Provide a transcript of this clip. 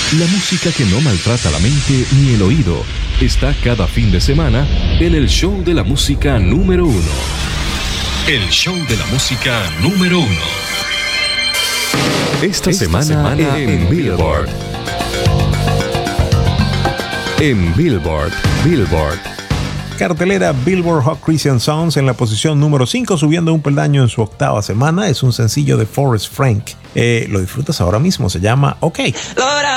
La música que no maltrata la mente ni el oído está cada fin de semana en el show de la música número 1. El show de la música número 1. Esta semana en Billboard. En Billboard. Cartelera Billboard Hot Christian Songs en la posición número 5, subiendo un peldaño en su octava semana. Es un sencillo de Forrest Frank. Lo disfrutas ahora mismo, se llama OK. Lord,